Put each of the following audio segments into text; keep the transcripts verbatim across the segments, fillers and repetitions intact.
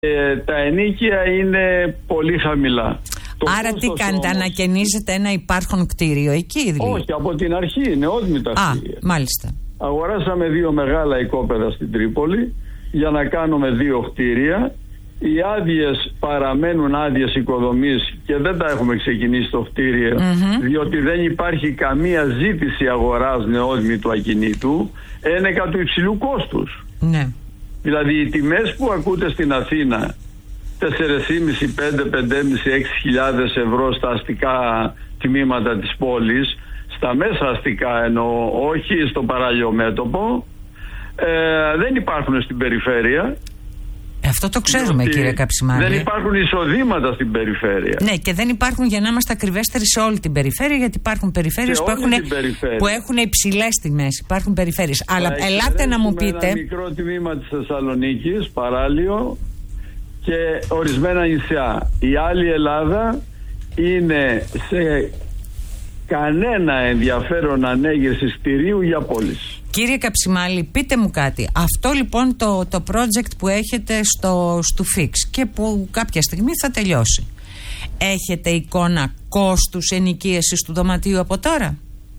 Ε, τα ενίκια είναι πολύ χαμηλά. Άρα τι κάνετε, όμως, ανακαινίζετε ένα υπάρχον κτίριο εκεί δηλαδή? Όχι, από την αρχή είναι όδμητα κτίρια. Α, μάλιστα. Αγοράσαμε δύο μεγάλα οικόπεδα στην Τρίπολη για να κάνουμε δύο κτίρια. Οι άδειες παραμένουν άδειες οικοδομής και δεν τα έχουμε ξεκινήσει το κτίριο, mm-hmm. διότι δεν υπάρχει καμία ζήτηση αγοράς νεόδμητου ακινήτου ένεκα του υψηλού κόστους. Ναι. Δηλαδή οι τιμές που ακούτε στην Αθήνα, τέσσερα και μισό, πέντε, πέντε και μισό, έξι χιλιάδες ευρώ στα αστικά τμήματα της πόλης, στα μέσα αστικά εννοώ, όχι στο παράλιο μέτωπο, ε, δεν υπάρχουν στην περιφέρεια. Αυτό το ξέρουμε, κύριε Καψιμάλη. Δεν υπάρχουν εισοδήματα στην περιφέρεια. Ναι, και δεν υπάρχουν, για να είμαστε ακριβέστεροι, σε όλη την περιφέρεια, γιατί υπάρχουν περιφέρειες που έχουν, που έχουν υψηλές τιμές. Υπάρχουν περιφέρειες. Αλλά θα ελάτε να μου πείτε. Ένα μικρό τμήμα της Θεσσαλονίκης, παράλιο και ορισμένα νησιά. Η άλλη Ελλάδα είναι σε κανένα ενδιαφέρον ανέγερση κτηρίου για πώληση. Κύριε Καψιμάλη, πείτε μου κάτι. Αυτό λοιπόν το, το project που έχετε στο, στο Fix και που κάποια στιγμή θα τελειώσει, έχετε εικόνα κόστους ενοικίασης του δωματίου από τώρα?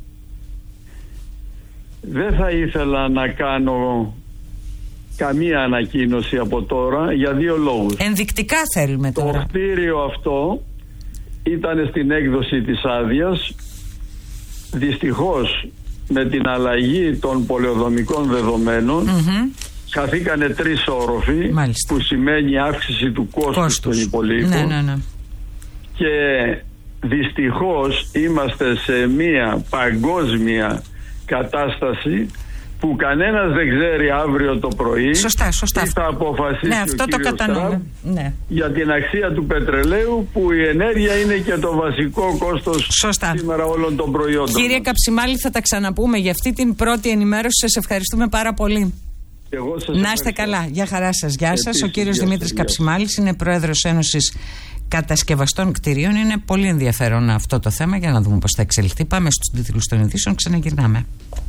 Δεν θα ήθελα να κάνω καμία ανακοίνωση από τώρα για δύο λόγους. Ενδεικτικά θέλουμε τώρα. Το κτίριο αυτό ήταν στην έκδοση της άδειας. Δυστυχώς με την αλλαγή των πολεοδομικών δεδομένων mm-hmm. χαθήκανε τρεις όροφοι. Μάλιστα. Που σημαίνει αύξηση του κόστους, κόστους. των υπολείπων. Ναι, ναι, ναι. Και δυστυχώς είμαστε σε μια παγκόσμια κατάσταση που κανένας δεν ξέρει αύριο το πρωί σωστά, σωστά. τι θα αποφασίσει ναι, αυτό ο το κύριος Τραμπ ναι. για την αξία του πετρελαίου, που η ενέργεια είναι και το βασικό κόστος σωστά. σήμερα όλων των προϊόντων. Κύριε Καψιμάλη, θα τα ξαναπούμε για αυτή την πρώτη ενημέρωση. Σας ευχαριστούμε πάρα πολύ. Εγώ σας να είστε ευχαριστώ. Καλά. Γεια χαρά σας. Γεια σας. Επίσης, ο κύριος γεια Δημήτρης γεια Καψιμάλης είναι πρόεδρος Ένωσης Κατασκευαστών Κτηρίων. Είναι πολύ ενδιαφέρον αυτό το θέμα, για να δούμε πώς θα εξελιχθεί. Πάμε στους τίτλους των ειδήσεων, ξαναγυρνάμε.